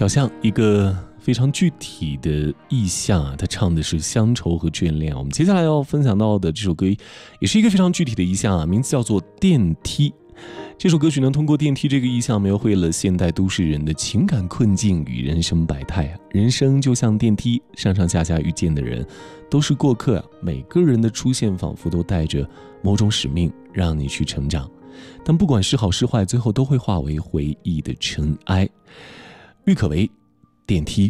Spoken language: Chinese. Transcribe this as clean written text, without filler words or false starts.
小象一个非常具体的意象啊，它唱的是乡愁和眷恋。我们接下来要分享到的这首歌也是一个非常具体的意象啊，名字叫做电梯。这首歌曲呢，通过电梯这个意象描绘了现代都市人的情感困境与人生百态啊。人生就像电梯，上上下下遇见的人都是过客啊，每个人的出现仿佛都带着某种使命，让你去成长。但不管是好是坏，最后都会化为回忆的尘埃。郁可唯，电梯。